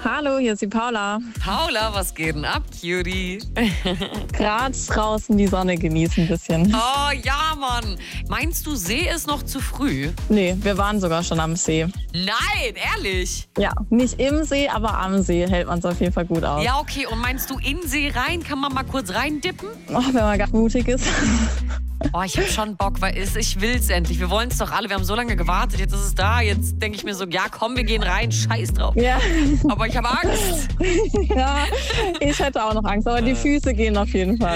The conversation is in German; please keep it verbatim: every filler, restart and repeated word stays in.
Hallo, hier ist die Paula. Paula, was geht denn ab, Cutie? Gerade draußen die Sonne genießen ein bisschen. Oh ja, Mann. Meinst du, See ist noch zu früh? Nee, wir waren sogar schon am See. Nein, ehrlich? Ja, nicht im See, aber am See hält man es auf jeden Fall gut aus. Ja, okay. Und meinst du, in See rein? Kann man mal kurz reindippen? Oh, wenn man ganz mutig ist. Oh, ich hab schon Bock, weil es- ich will's endlich. Wir wollen's doch alle. Wir haben so lange gewartet. Jetzt ist es da. Jetzt denke ich mir so, ja komm, wir gehen rein. Scheiß drauf. Ja. Aber ich habe Angst. Ja, ich hätte auch noch Angst, aber die Füße gehen auf jeden Fall.